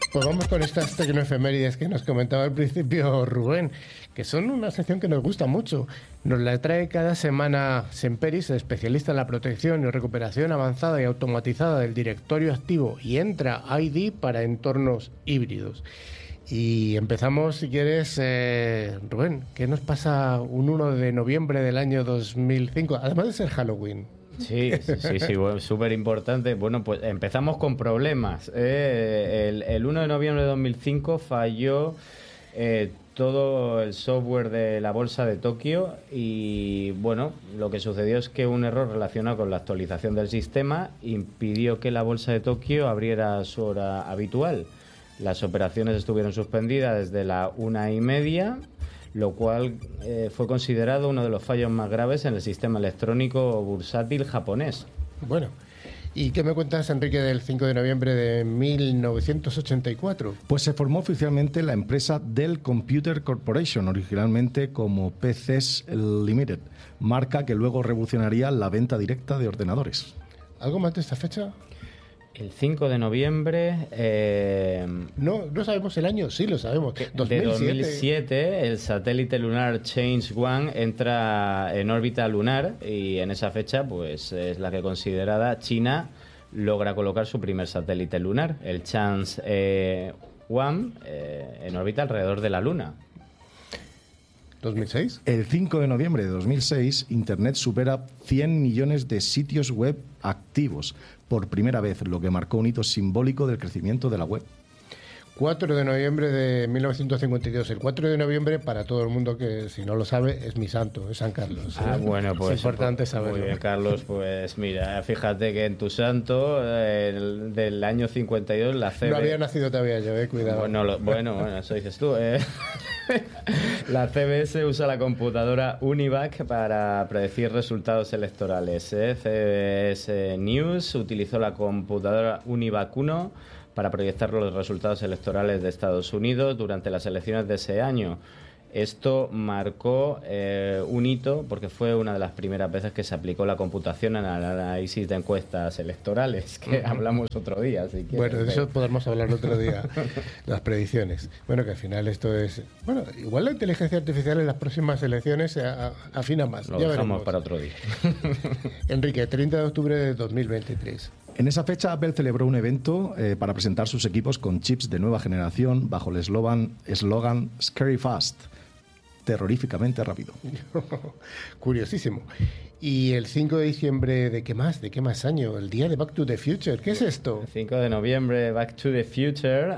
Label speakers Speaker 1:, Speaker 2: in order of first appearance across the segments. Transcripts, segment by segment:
Speaker 1: Pues vamos con estas tecnoefemérides que nos comentaba al principio Rubén, que son una sección que nos gusta mucho. Nos la trae cada semana Semperis, especialista en la protección y recuperación avanzada y automatizada del directorio activo y Entra ID para entornos híbridos. Y empezamos, si quieres, Rubén, ¿qué nos pasa un 1 de noviembre del año 2005? Además de ser Halloween.
Speaker 2: Sí, bueno, súper importante. Bueno, pues empezamos con problemas. El 1 de noviembre de 2005 falló todo el software de la bolsa de Tokio y, bueno, lo que sucedió es que un error relacionado con la actualización del sistema impidió que la bolsa de Tokio abriera a su hora habitual. Las operaciones estuvieron suspendidas desde la 1:30, lo cual fue considerado uno de los fallos más graves en el sistema electrónico bursátil japonés.
Speaker 1: Bueno, ¿y qué me cuentas, Enrique, del 5 de noviembre de 1984?
Speaker 3: Pues se formó oficialmente la empresa Dell Computer Corporation, originalmente como PCs Limited, marca que luego revolucionaría la venta directa de ordenadores.
Speaker 1: ¿Algo más de esta fecha?
Speaker 2: El 5 de noviembre...
Speaker 1: No sabemos el año, sí lo sabemos.
Speaker 2: 2007. De 2007, el satélite lunar Change One entra en órbita lunar y en esa fecha pues es la que considerada China logra colocar su primer satélite lunar, el Chance One, en órbita alrededor de la Luna.
Speaker 1: ¿2006?
Speaker 3: El 5 de noviembre de 2006, Internet supera 100 millones de sitios web activos por primera vez, lo que marcó un hito simbólico del crecimiento de la web.
Speaker 1: 4 de noviembre de 1952. El 4 de noviembre, para todo el mundo que si no lo sabe, es mi santo, es San Carlos.
Speaker 2: Bueno, pues
Speaker 1: es importante saberlo.
Speaker 2: Muy bien, Carlos, pues mira, fíjate que en tu santo, del año 52, la CB...
Speaker 1: No había nacido todavía yo, cuidado.
Speaker 2: Bueno, eso dices tú. La CBS usa la computadora Univac para predecir resultados electorales. CBS News utilizó la computadora Univac 1 para proyectar los resultados electorales de Estados Unidos durante las elecciones de ese año. Esto marcó un hito porque fue una de las primeras veces que se aplicó la computación en el análisis de encuestas electorales, que hablamos otro día. Si quieres.
Speaker 1: Bueno, de eso podemos hablar otro día, las predicciones. Bueno, que al final esto es... Bueno, igual la inteligencia artificial en las próximas elecciones se afina más.
Speaker 2: Lo dejamos para otro día.
Speaker 1: Enrique, 30 de octubre de 2023.
Speaker 3: En esa fecha, Apple celebró un evento para presentar sus equipos con chips de nueva generación bajo el eslogan Scary Fast, terroríficamente rápido.
Speaker 1: Curiosísimo. Y el 5 de diciembre, ¿de qué más año? El día de Back to the Future. ¿Qué es esto?
Speaker 2: El 5 de noviembre, Back to the Future,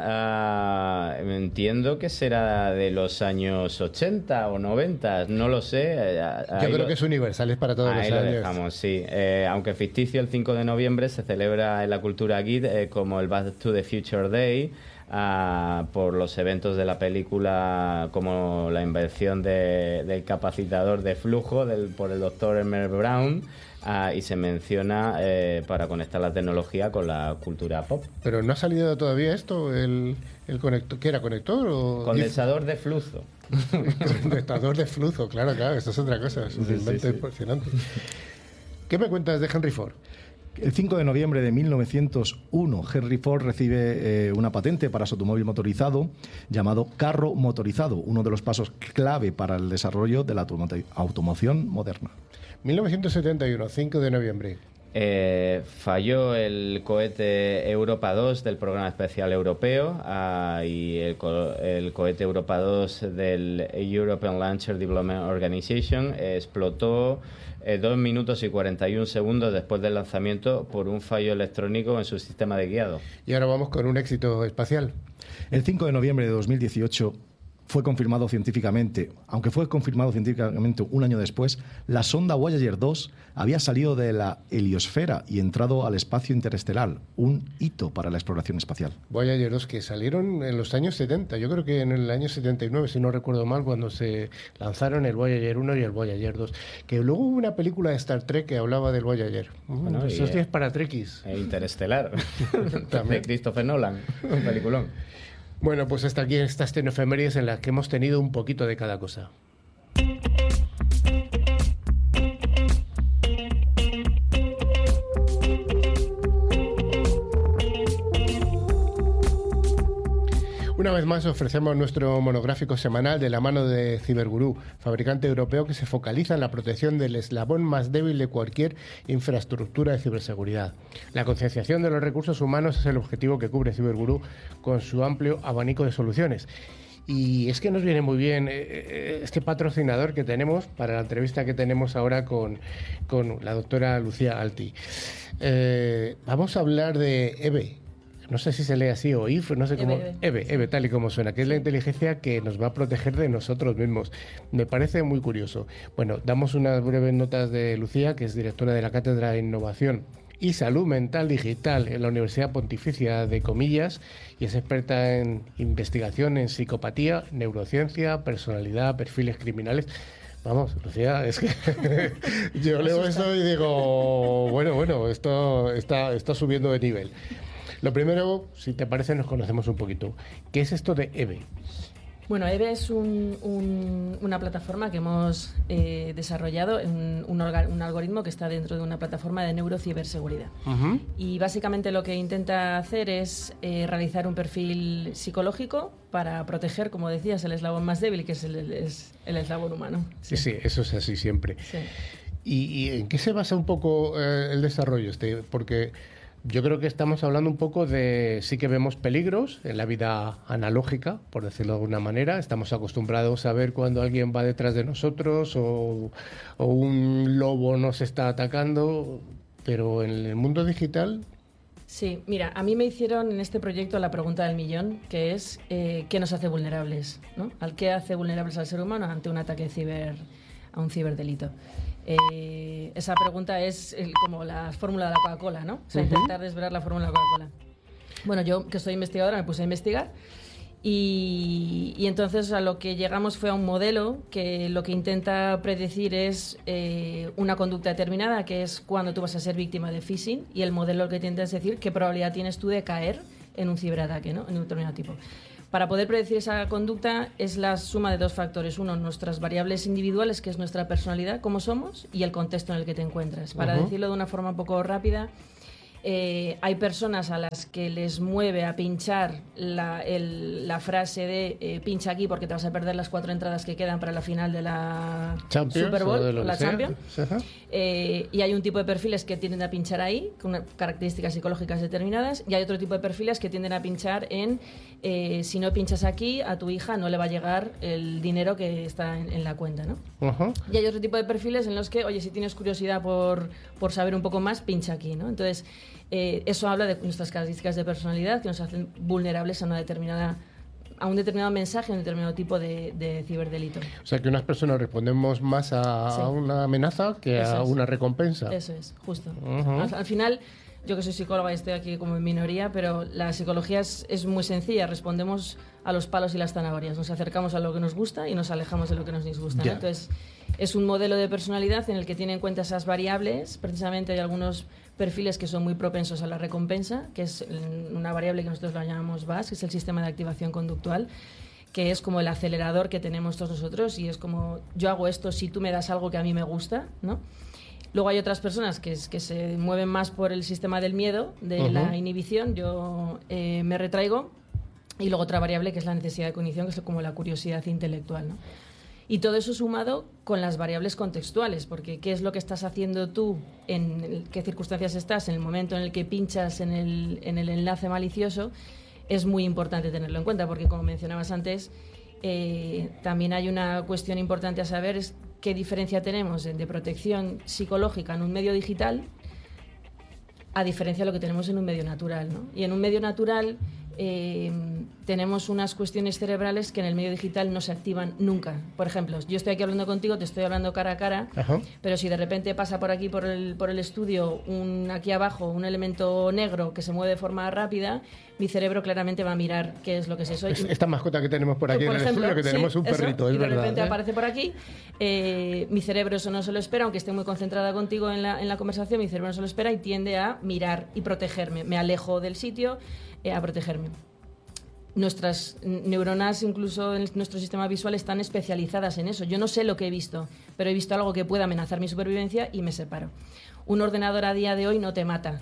Speaker 2: entiendo que será de los años 80 o 90, no lo sé.
Speaker 1: Yo creo que es universal, es para todos los años.
Speaker 2: Ahí lo dejamos, sí. Aunque ficticio, el 5 de noviembre se celebra en la cultura geek como el Back to the Future Day, por los eventos de la película, como la invención del capacitador de flujo por el doctor Emmett Brown, y se menciona para conectar la tecnología con la cultura pop.
Speaker 1: Pero no ha salido todavía esto, el conector. ¿Qué era, conector o...?
Speaker 2: Condensador de flujo.
Speaker 1: Condensador de flujo, claro, esto es otra cosa, es un invento impresionante. ¿Qué me cuentas de Henry Ford?
Speaker 3: El 5 de noviembre de 1901, Henry Ford recibe una patente para su automóvil motorizado llamado carro motorizado, uno de los pasos clave para el desarrollo de la automoción moderna.
Speaker 1: 1971, 5 de noviembre.
Speaker 2: Falló el cohete Europa 2 del programa espacial europeo y el cohete Europa 2 del European Launcher Development Organization explotó 2 minutos y 41 segundos después del lanzamiento por un fallo electrónico en su sistema de guiado.
Speaker 1: Y ahora vamos con un éxito espacial.
Speaker 3: El 5 de noviembre de 2018 fue confirmado científicamente, aunque fue confirmado científicamente un año después, la sonda Voyager 2 había salido de la heliosfera y entrado al espacio interestelar, un hito para la exploración espacial.
Speaker 1: Voyager 2 que salieron en los años 70, yo creo que en el año 79, si no recuerdo mal, cuando se lanzaron el Voyager 1 y el Voyager 2, que luego hubo una película de Star Trek que hablaba del Voyager. Bueno, eso sí es para trekkies.
Speaker 2: Interestelar, de Christopher Nolan, un peliculón.
Speaker 1: Bueno, pues hasta aquí estas tecnoefemérides en las que hemos tenido un poquito de cada cosa. Una vez más ofrecemos nuestro monográfico semanal de la mano de Cyberguru, fabricante europeo que se focaliza en la protección del eslabón más débil de cualquier infraestructura de ciberseguridad. La concienciación de los recursos humanos es el objetivo que cubre Cyberguru con su amplio abanico de soluciones. Y es que nos viene muy bien este patrocinador que tenemos para la entrevista que tenemos ahora con la doctora Lucía Alti. Vamos a hablar de EVE. No sé si se lee así o IF, no sé cómo. EVE, tal y como suena, que es la inteligencia que nos va a proteger de nosotros mismos. Me parece muy curioso. Bueno, damos unas breves notas de Lucía, que es directora de la Cátedra de Innovación y Salud Mental Digital en la Universidad Pontificia de Comillas y es experta en investigación en psicopatía, neurociencia, personalidad, perfiles criminales. Vamos, Lucía, es que yo leo eso y digo, bueno, esto está subiendo de nivel. Lo primero, si te parece, nos conocemos un poquito. ¿Qué es esto de EVE?
Speaker 4: Bueno, EVE es una plataforma que hemos desarrollado, un algoritmo que está dentro de una plataforma de neurociberseguridad. Uh-huh. Y básicamente lo que intenta hacer es realizar un perfil psicológico para proteger, como decías, el eslabón más débil, que es el eslabón humano.
Speaker 1: Sí, eso es así siempre.
Speaker 4: Sí.
Speaker 1: ¿Y en qué se basa un poco el desarrollo? Porque yo creo que estamos hablando un poco de... Sí que vemos peligros en la vida analógica, por decirlo de alguna manera. Estamos acostumbrados a ver cuando alguien va detrás de nosotros o un lobo nos está atacando, pero en el mundo digital...
Speaker 4: Sí, mira, a mí me hicieron en este proyecto la pregunta del millón, que es ¿qué nos hace vulnerables? ¿No? ¿Qué hace vulnerables al ser humano ante un ataque a un ciberdelito? Esa pregunta es como la fórmula de la Coca-Cola, ¿no? O sea, intentar desvelar la fórmula de la Coca-Cola. Bueno, yo que soy investigadora me puse a investigar y entonces a lo que llegamos fue a un modelo que lo que intenta predecir es una conducta determinada, que es cuando tú vas a ser víctima de phishing, y el modelo lo que intenta es decir qué probabilidad tienes tú de caer en un ciberataque, ¿no? En un determinado tipo. Para poder predecir esa conducta es la suma de dos factores. Uno, nuestras variables individuales, que es nuestra personalidad, cómo somos, y el contexto en el que te encuentras. Para decirlo de una forma un poco rápida, hay personas a las que les mueve a pinchar la frase de pincha aquí porque te vas a perder las 4 entradas que quedan para la final de la
Speaker 1: Champions,
Speaker 4: Super Bowl o la Champions.
Speaker 1: Uh-huh.
Speaker 4: Y hay un tipo de perfiles que tienden a pinchar ahí, con características psicológicas determinadas, y hay otro tipo de perfiles que tienden a pinchar en si no pinchas aquí, a tu hija no le va a llegar el dinero que está en la cuenta, ¿no?
Speaker 1: Uh-huh.
Speaker 4: Y hay otro tipo de perfiles en los que, oye, si tienes curiosidad por saber un poco más, pincha aquí, ¿no? Entonces, eso habla de nuestras características de personalidad que nos hacen vulnerables a un determinado mensaje, a un determinado tipo de ciberdelito.
Speaker 1: O sea, que unas personas respondemos más a una amenaza que a una recompensa.
Speaker 4: Eso es, justo.
Speaker 1: Uh-huh.
Speaker 4: Al final, yo que soy psicóloga y estoy aquí como en minoría, pero la psicología es muy sencilla. Respondemos a los palos y las zanahorias. Nos acercamos a lo que nos gusta y nos alejamos de lo que nos disgusta, ¿no? Entonces, es un modelo de personalidad en el que tiene en cuenta esas variables. Precisamente hay algunos perfiles que son muy propensos a la recompensa, que es una variable que nosotros la llamamos VAS, que es el sistema de activación conductual, que es como el acelerador que tenemos todos nosotros, y es como yo hago esto si tú me das algo que a mí me gusta, ¿no? Luego hay otras personas que se mueven más por el sistema del miedo, de la inhibición. Yo me retraigo. Y luego otra variable que es la necesidad de cognición, que es como la curiosidad intelectual, ¿no? Y todo eso sumado con las variables contextuales, porque qué es lo que estás haciendo tú, en qué circunstancias estás, en el momento en el que pinchas en el enlace malicioso, es muy importante tenerlo en cuenta, porque como mencionabas antes, también hay una cuestión importante a saber, es qué diferencia tenemos de protección psicológica en un medio digital a diferencia de lo que tenemos en un medio natural, ¿no? Y en un medio natural tenemos unas cuestiones cerebrales que en el medio digital no se activan nunca. Por ejemplo, yo estoy aquí hablando contigo, te estoy hablando cara a cara, pero si de repente pasa por aquí, por el estudio, aquí abajo, un elemento negro que se mueve de forma rápida, mi cerebro claramente va a mirar qué es lo que es eso.
Speaker 1: Esta mascota que tenemos por aquí en el estudio, que tenemos un perrito, es verdad.
Speaker 4: Y de repente aparece por aquí, mi cerebro eso no se lo espera, aunque esté muy concentrada contigo en la conversación, mi cerebro no se lo espera y tiende a mirar y protegerme. Me alejo del sitio a protegerme. Nuestras neuronas, incluso en nuestro sistema visual, están especializadas en eso. Yo no sé lo que he visto, pero he visto algo que pueda amenazar mi supervivencia y me separo. Un ordenador a día de hoy no te mata,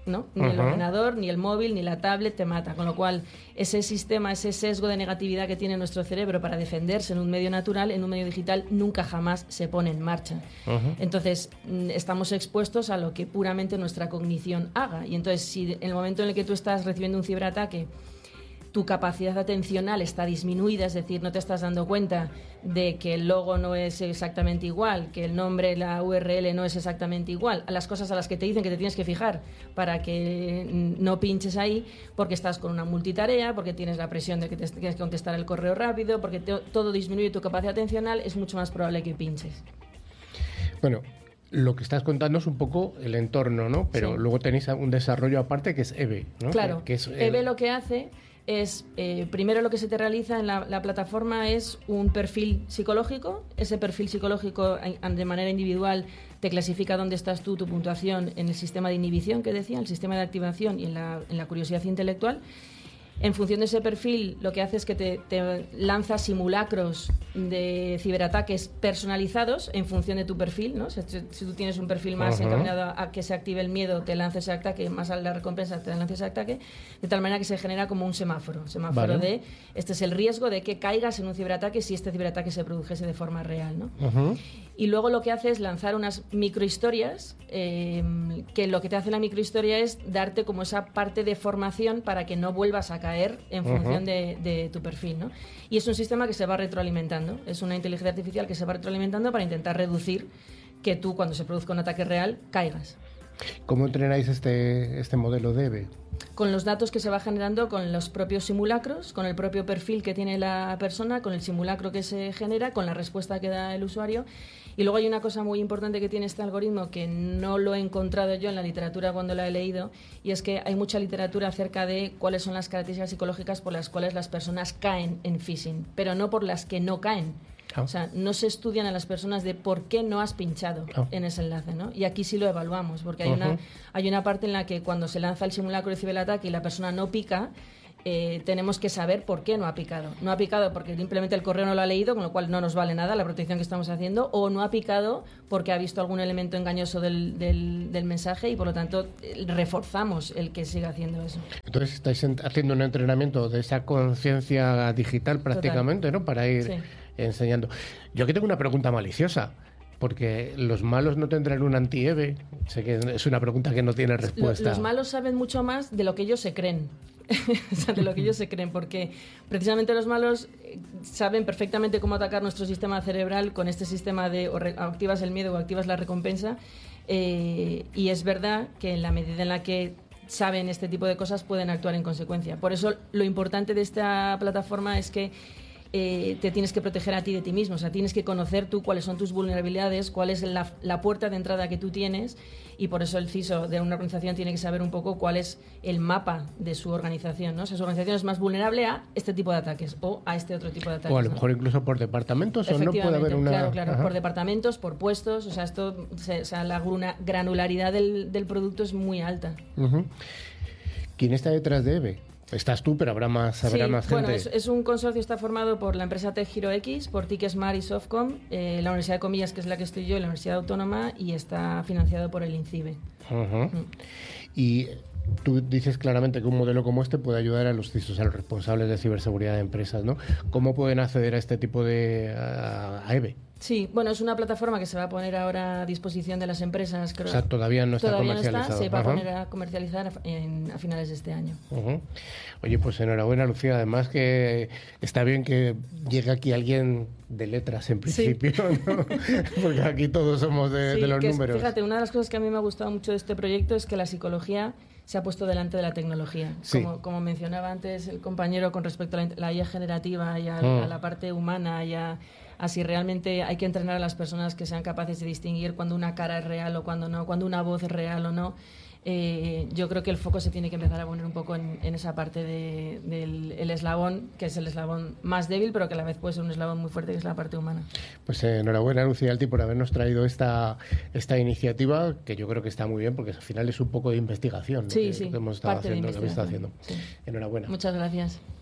Speaker 4: ¿no? Ni el ordenador, ni el móvil, ni la tablet te mata. Con lo cual, ese sistema, ese sesgo de negatividad que tiene nuestro cerebro para defenderse en un medio natural, en un medio digital, nunca jamás se pone en marcha. Entonces, estamos expuestos a lo que puramente nuestra cognición haga. Y entonces, si en el momento en el que tú estás recibiendo un ciberataque, tu capacidad atencional está disminuida, es decir, no te estás dando cuenta de que el logo no es exactamente igual, que el nombre, la URL no es exactamente igual, a las cosas a las que te dicen que te tienes que fijar para que no pinches ahí, porque estás con una multitarea, porque tienes la presión de que te tienes que contestar el correo rápido, porque todo disminuye tu capacidad atencional, es mucho más probable que pinches.
Speaker 1: Bueno, lo que estás contando es un poco el entorno, ¿no? Pero luego tenéis un desarrollo aparte que es EVE, ¿no?
Speaker 4: Claro,
Speaker 1: que es
Speaker 4: EVE lo que hace es, primero lo que se te realiza en la plataforma es un perfil psicológico. Ese perfil psicológico de manera individual te clasifica dónde estás tú, tu puntuación en el sistema de inhibición que decía, el sistema de activación y en la curiosidad intelectual. En función de ese perfil, lo que hace es que te lanza simulacros de ciberataques personalizados en función de tu perfil, ¿no? Si tú tienes un perfil más encaminado a que se active el miedo, te lanza ese ataque, más a la recompensa te lanza ese ataque, de tal manera que se genera como un semáforo vale. De este es el riesgo de que caigas en un ciberataque si este ciberataque se produjese de forma real, ¿no? Y luego lo que hace es lanzar unas microhistorias, que lo que te hace la microhistoria es darte como esa parte de formación para que no vuelvas a caer en función de tu perfil, ¿no? Y es un sistema que se va retroalimentando, es una inteligencia artificial que se va retroalimentando para intentar reducir que tú, cuando se produzca un ataque real, caigas.
Speaker 1: ¿Cómo entrenáis este modelo de EVE?
Speaker 4: Con los datos que se va generando con los propios simulacros, con el propio perfil que tiene la persona, con el simulacro que se genera, con la respuesta que da el usuario. Y luego hay una cosa muy importante que tiene este algoritmo que no lo he encontrado yo en la literatura cuando la he leído, y es que hay mucha literatura acerca de cuáles son las características psicológicas por las cuales las personas caen en phishing, pero no por las que no caen. O sea, no se estudian a las personas de por qué no has pinchado en ese enlace, ¿no? Y aquí sí lo evaluamos, porque hay una parte en la que cuando se lanza el simulacro de ciberataque y la persona no pica, tenemos que saber por qué no ha picado. No ha picado porque simplemente el correo no lo ha leído, con lo cual no nos vale nada la protección que estamos haciendo, o no ha picado porque ha visto algún elemento engañoso del mensaje y por lo tanto reforzamos el que siga haciendo eso.
Speaker 1: Entonces estáis haciendo un entrenamiento de esa conciencia digital prácticamente, ¿no? Para ir enseñando. Yo aquí tengo una pregunta maliciosa. Porque los malos no tendrán un anti-EVE. Sé que es una pregunta que no tiene respuesta.
Speaker 4: Los malos saben mucho más de lo que ellos se creen. O sea, de lo que ellos se creen, porque precisamente los malos saben perfectamente cómo atacar nuestro sistema cerebral con este sistema de o activas el miedo o activas la recompensa, y es verdad que en la medida en la que saben este tipo de cosas pueden actuar en consecuencia. Por eso lo importante de esta plataforma es que te tienes que proteger a ti de ti mismo, o sea, tienes que conocer tú cuáles son tus vulnerabilidades, cuál es la puerta de entrada que tú tienes, y por eso el CISO de una organización tiene que saber un poco cuál es el mapa de su organización, ¿no? O sea, su organización es más vulnerable a este tipo de ataques o a este otro tipo de ataques.
Speaker 1: O a lo mejor incluso por departamentos, o no puede haber una...
Speaker 4: Claro, por departamentos, por puestos, o sea, la granularidad del producto es muy alta.
Speaker 1: ¿Quién está detrás de EVE? Estás tú, pero habrá más gente.
Speaker 4: Bueno, es un consorcio, está formado por la empresa TechHeroX, por Ticketsmart y Softcom, la Universidad de Comillas, que es la que estoy yo, y la Universidad Autónoma, y está financiado por el INCIBE.
Speaker 1: Y tú dices claramente que un modelo como este puede ayudar a los CISOs, a los responsables de ciberseguridad de empresas, ¿no? ¿Cómo pueden acceder a este tipo de a EVE?
Speaker 4: Sí, bueno, es una plataforma que se va a poner ahora a disposición de las empresas. Creo.
Speaker 1: O sea, todavía no está comercializado.
Speaker 4: Se va a poner a comercializar a finales de este año.
Speaker 1: Oye, pues enhorabuena, Lucía. Además que está bien que llegue aquí alguien de letras en principio, ¿no? Porque aquí todos somos de los números.
Speaker 4: Fíjate, una de las cosas que a mí me ha gustado mucho de este proyecto es que la psicología se ha puesto delante de la tecnología. Como mencionaba antes el compañero con respecto a la IA generativa y a la parte humana y así realmente hay que entrenar a las personas que sean capaces de distinguir cuando una cara es real o cuando no, cuando una voz es real o no. Yo creo que el foco se tiene que empezar a poner un poco en esa parte del eslabón, que es el eslabón más débil, pero que a la vez puede ser un eslabón muy fuerte, que es la parte humana.
Speaker 1: Pues enhorabuena, Lucía Alti, por habernos traído esta iniciativa, que yo creo que está muy bien, porque al final es un poco de investigación,
Speaker 4: que
Speaker 1: hemos estado haciendo, lo que hemos estado haciendo.
Speaker 4: Sí.
Speaker 1: Enhorabuena.
Speaker 4: Muchas gracias.